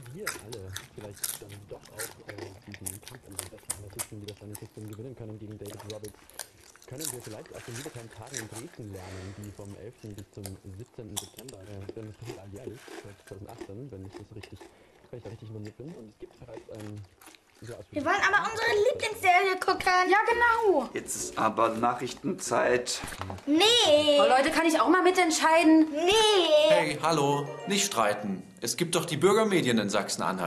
wir alle vielleicht dann doch auch diesen Kampf um den besten Analysten, wie das eine System gewinnen können gegen David Roberts, können wir vielleicht aus den Libertären Tagen in Dresden lernen, die vom 11. bis zum 17. September, denn das passiert alljährlich, seit 2018, wenn ich da richtig informiert bin. Und es gibt bereits ein Wir wollen aber unsere Lieblingsserie gucken. Ja, genau. Jetzt ist aber Nachrichtenzeit. Nee. Oh, Leute, kann ich auch mal mitentscheiden? Nee. Hey, hallo, nicht streiten. Es gibt doch die Bürgermedien in Sachsen-Anhalt.